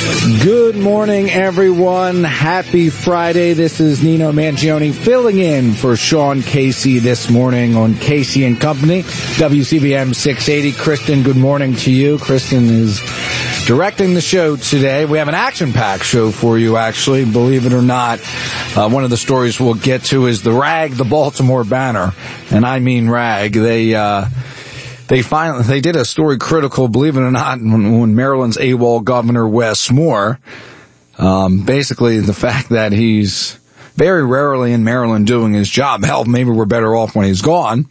Good morning, everyone. Happy Friday. This is Nino Mangione filling in for Sean Casey this morning on Casey and Company, WCBM 680. Kristen, good morning to you. Kristen is directing the show today. We have an action-packed show for you, actually, believe it or not. One of the stories we'll get to is the RAG, the Baltimore Banner. And I mean RAG. They did a story critical, believe it or not, when Maryland's AWOL Governor Wes Moore, basically the fact that he's very rarely in Maryland doing his job. Hell, maybe we're better off when he's gone.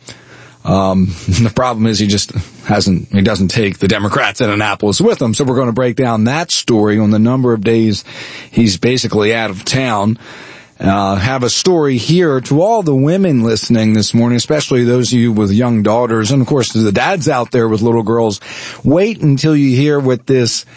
The problem is he doesn't take the Democrats in Annapolis with him. So we're going to break down that story on the number of days he's basically out of town. Have a story here to all the women listening this morning, especially those of you with young daughters, and of course the dads out there with little girls. Wait until you hear what this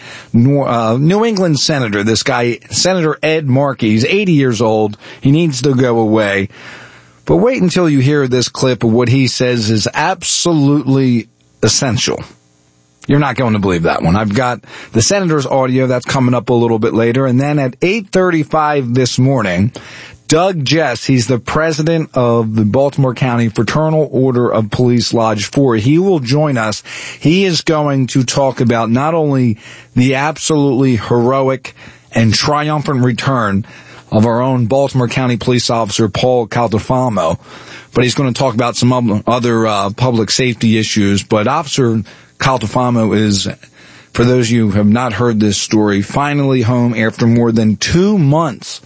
New England senator, this guy, Senator Ed Markey, he's 80 years old. He needs to go away. But wait until you hear this clip of what he says is absolutely essential. You're not going to believe that one. I've got the senator's audio that's coming up a little bit later. And then at 8:35 this morning, Doug Jess, he's the president of the Baltimore County Fraternal Order of Police Lodge 4. He will join us. He is going to talk about not only the absolutely heroic and triumphant return of our own Baltimore County police officer, Paul Caltafamo, but he's going to talk about some other public safety issues. But Officer Caltafamo is, for those of you who have not heard this story, finally home after more than 2 months.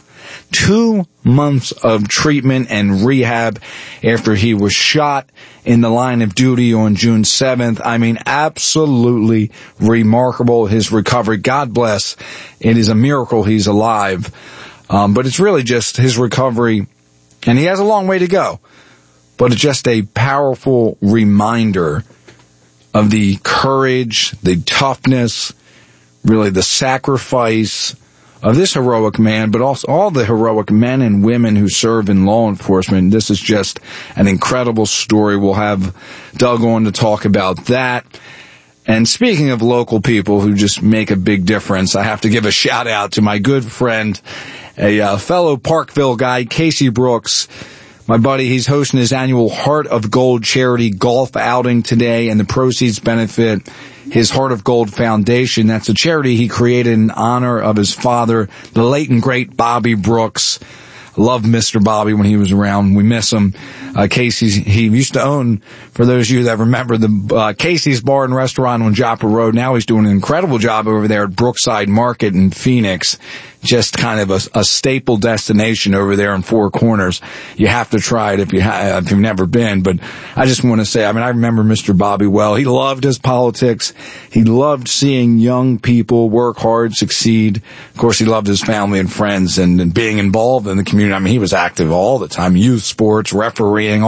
2 months of treatment and rehab after he was shot in the line of duty on June 7th. I mean, absolutely remarkable, his recovery. God bless. It is a miracle he's alive. But it's really just his recovery, and he has a long way to go. But it's just a powerful reminder of the courage, the toughness, really the sacrifice of this heroic man, but also all the heroic men and women who serve in law enforcement. This is just an incredible story. We'll have Doug on to talk about that. And speaking of local people who just make a big difference, I have to give a shout out to my good friend, a fellow Parkville guy, Casey Brooks. My buddy, he's hosting his annual Heart of Gold charity golf outing today, and the proceeds benefit his Heart of Gold Foundation. That's a charity he created in honor of his father, the late and great Bobby Brooks. Loved Mr. Bobby when he was around. We miss him. Casey's, he used to own, for those of you that remember, the Casey's Bar and Restaurant on Joppa Road. Now he's doing an incredible job over there at Brookside Market in Phoenix. Just kind of a staple destination over there in Four Corners. You have to try it if you've never been. But I just want to say, I remember Mr. Bobby well. He loved his politics. He loved seeing young people work hard, succeed. Of course, he loved his family and friends and being involved in the community. He was active all the time. Youth sports, refereeing,